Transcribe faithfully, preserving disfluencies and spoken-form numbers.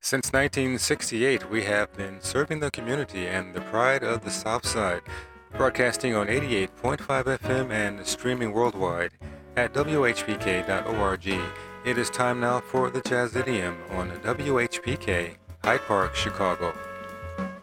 Since nineteen sixty-eight, we have been serving the community and the pride of the South Side, broadcasting on eighty-eight point five F M and streaming worldwide at W H P K dot org. It is time now for the Jazzidium on W H P K, Hyde Park, Chicago.